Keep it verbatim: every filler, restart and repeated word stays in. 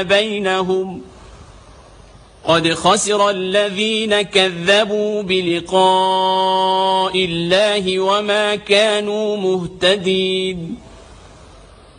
بينهم قد خسر الذين كذبوا بلقاء الله وما كانوا مهتدين.